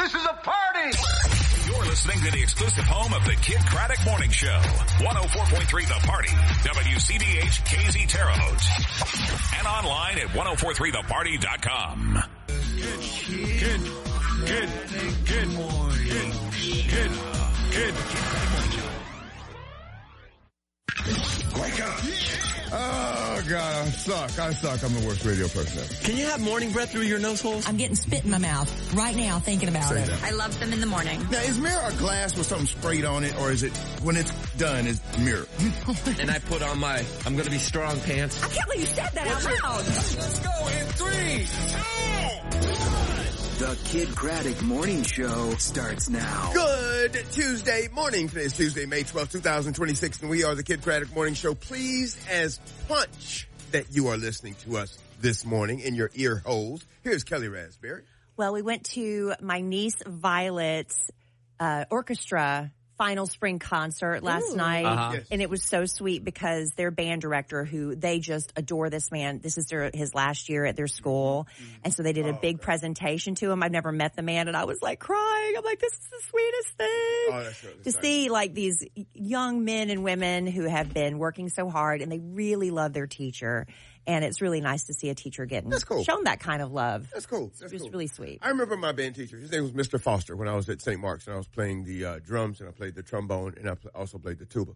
This is a party! You're listening to the exclusive home of the Kid Craddock Morning Show. 104.3 The Party. WCBH KZ Terre Haute. And online at 1043theparty.com. Good morning. Wake up. Oh, God, I suck. I'm the worst radio person ever. Can you have morning breath through your nose holes? I'm getting spit in my mouth right now thinking about it. I love them in the morning. Now, is mirror a glass with something sprayed on it, or is it, when it's done, is mirror? And I put on my I'm going to be strong pants. I can't believe you said that out loud. Let's go in 3, 2, 1. The Kid Craddock Morning Show starts now. Good Tuesday morning. Today is Tuesday, May 12, 2026, and we are the Kid Craddock Morning Show. Pleased as punch that you are listening to us this morning in your ear holes. Here's Kelly Raspberry. Well, we went to my niece Violet's orchestra final spring concert last night, and it was so sweet because their band director, who they just adore this man, this is his last year at their school, and so they did a big presentation to him. I've never met the man, and I was like crying. I'm like, this is the sweetest thing to see, like these young men and women who have been working so hard, and they really love their teacher. And it's really nice to see a teacher getting shown that kind of love. That's cool. It's really sweet. I remember my band teacher. His name was Mr. Foster when I was at St. Mark's, and I was playing the drums, and I played the trombone, and I also played the tuba.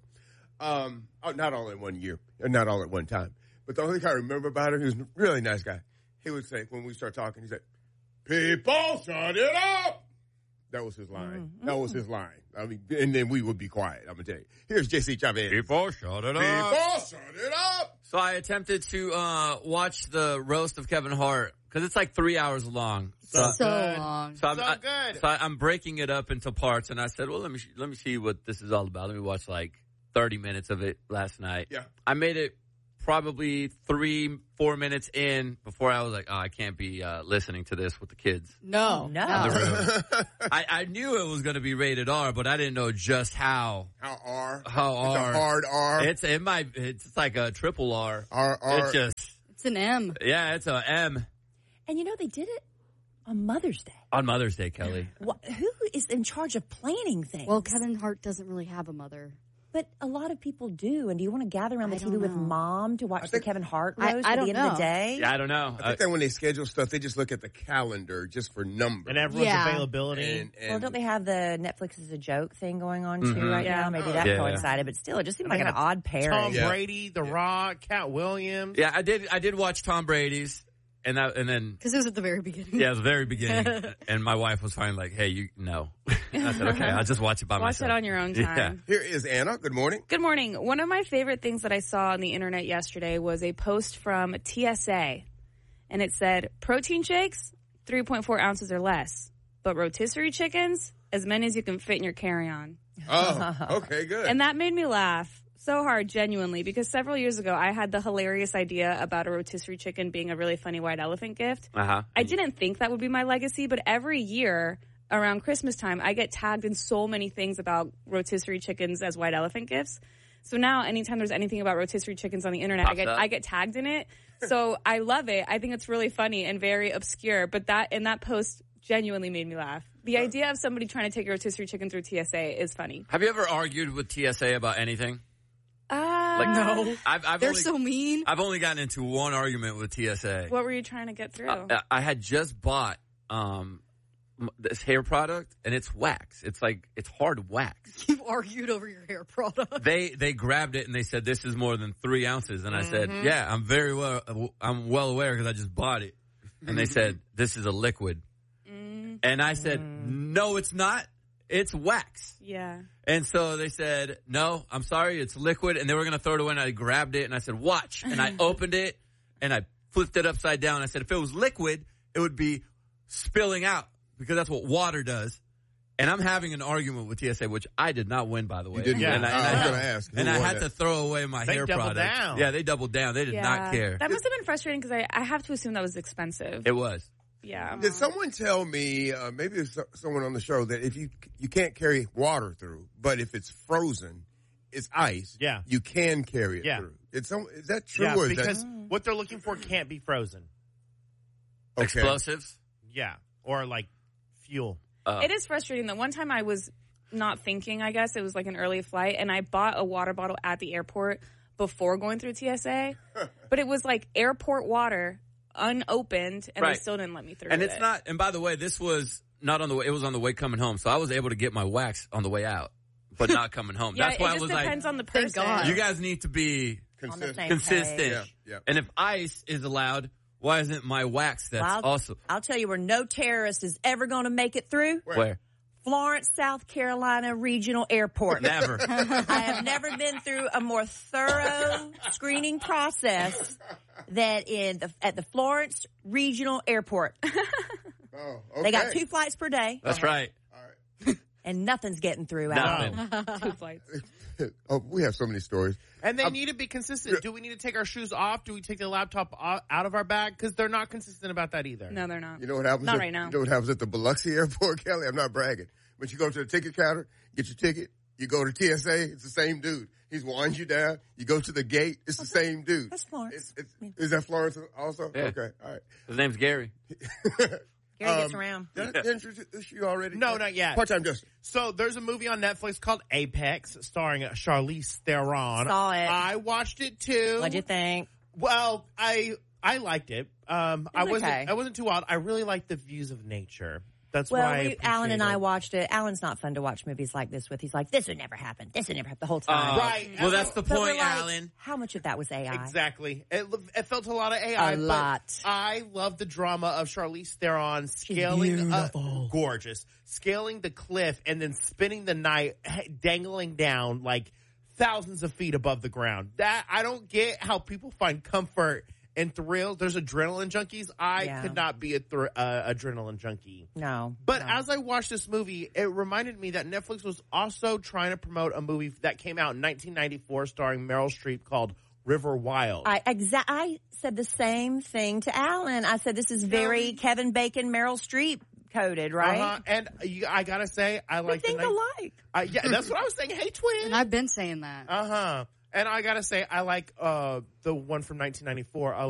Not all in one year, or not all at one time. But the only thing I remember about him, he was a really nice guy. He would say, when we start talking, he said, "People, shut it up!" That was his line. Mm-hmm. That was his line. I mean, and then we would be quiet. I'm gonna tell you. Here's Jesse Chavez. People, shut it up. People, shut it up. So I attempted to watch the roast of Kevin Hart because it's like 3 hours long. So long. So I'm breaking it up into parts, and I said, well, let me see what this is all about. Let me watch like 30 minutes of it last night. Yeah. I made it probably 3-4 minutes in before I was like, oh, I can't be listening to this with the kids. No. I knew it was going to be rated R, but I didn't know just how. How R? It's a hard R. It's like a triple R. R. It's an M. Yeah, it's a M. And you know, they did it on Mother's Day. On Mother's Day, Kelly. Who is in charge of planning things? Well, Kevin Hart doesn't really have a mother. But a lot of people do. And do you want to gather around the TV with Mom to watch the Kevin Hart roast I at the end of the day? Yeah, I don't know. I think that when they schedule stuff, they just look at the calendar just for numbers. And everyone's availability. Well, don't they have the Netflix is a joke thing going on too right now? Maybe that coincided. But still, it just seemed like an odd pairing. Tom Brady, The Rock, Cat Williams. Yeah, I did watch Tom Brady's. And then because it was at the very beginning. Yeah, it was the very beginning. And my wife was finally like, "Hey, no." And I said, "Okay, I'll just watch it by myself." Watch it on your own time. Yeah. Here is Anna. Good morning. Good morning. One of my favorite things that I saw on the internet yesterday was a post from TSA, and it said, "Protein shakes, 3.4 ounces or less, but rotisserie chickens, as many as you can fit in your carry-on." Oh, okay, good. And that made me laugh so hard, genuinely, because several years ago I had the hilarious idea about a rotisserie chicken being a really funny white elephant gift. I didn't think that would be my legacy, but every year around Christmas time I get tagged in so many things about rotisserie chickens as white elephant gifts. So now anytime there's anything about rotisserie chickens on the internet, I get tagged in it. So I love it. I think it's really funny and very obscure, but that post genuinely made me laugh. The idea of somebody trying to take a rotisserie chicken through TSA is funny. Have you ever argued with TSA about anything? No. They're so mean. I've only gotten into one argument with TSA. What were you trying to get through? I had just bought this hair product, and it's wax. It's hard wax. You argued over your hair product. They grabbed it and they said, "This is more than 3 ounces." And I said, "Yeah, I'm well aware because I just bought it." And they said, "This is a liquid." And I said, "No, it's not. It's wax." Yeah. And so they said, "No, I'm sorry, it's liquid." And they were going to throw it away, and I grabbed it, and I said, "Watch." And I opened it, and I flipped it upside down. I said, if it was liquid, it would be spilling out, because that's what water does. And I'm having an argument with TSA, which I did not win, by the way. You didn't win. I was going to ask. And I had to throw away my hair product. They doubled down. Yeah, they doubled down. They did not care. That must have been frustrating, because I have to assume that was expensive. It was. Yeah. Did someone tell me, maybe it's someone on the show, that if you can't carry water through, but if it's frozen, it's ice. Yeah. You can carry it through. Is that true? Yeah, or because what they're looking for can't be frozen. Okay. Explosives? Yeah. Or like fuel. It is frustrating. The one time I was not thinking, I guess, it was like an early flight, and I bought a water bottle at the airport before going through TSA, but it was like airport water, unopened, and they still didn't let me through. And it's not, and by the way, this was not on the way, it was on the way coming home, so I was able to get my wax on the way out, but not coming home. Yeah, that's why it just depends on the person. You guys need to be consistent. Yeah. And if ice is allowed, why isn't my wax that's also? I'll tell you where no terrorist is ever going to make it through. Where? Florence, South Carolina Regional Airport. Never. I have never been through a more thorough screening process than at the Florence Regional Airport. Oh, okay. They got 2 flights per day. That's right. All right. And nothing's getting through. Nothing. 2 flights. Oh, we have so many stories. And they need to be consistent. Do we need to take our shoes off? Do we take the laptop out of our bag? Because they're not consistent about that either. No, they're not. You know what happens? Not right now. You know what happens at the Biloxi Airport, Kelly? I'm not bragging. But you go to the ticket counter, get your ticket. You go to TSA, it's the same dude. He's winds you down. You go to the gate, it's the same dude. That's Florence. Is that Florence also? Yeah. Okay, all right. His name's Gary. Gary gets around. Did I introduce you already? No, not yet. Part-time Justin. So there's a movie on Netflix called Apex, starring Charlize Theron. Saw it. I watched it too. What'd you think? Well, I liked it. I okay. wasn't too wild. I really liked the views of nature. That's Well, what I Alan and I appreciated. watched it. Alan's not fun to watch movies like this with. He's like, this would never happen. This would never happen the whole time. Right. Well, that's the But we're point, like, Alan. how much of that was AI? Exactly. It felt a lot of AI. A lot. I love the drama of Charlize Theron scaling, gorgeous, scaling the cliff and then spending the night dangling down like thousands of feet above the ground. That I don't get how people find comfort and thrill. There's adrenaline junkies. I could not be a adrenaline junkie. No. But as I watched this movie, it reminded me that Netflix was also trying to promote a movie that came out in 1994 starring Meryl Streep called River Wild. I said the same thing to Alan. I said, this is very Kevin Bacon, Meryl Streep coded, right? And I gotta say, I like we think alike. Yeah, that's what I was saying. Hey, twin. And I've been saying that. And I gotta say, I like the one from 1994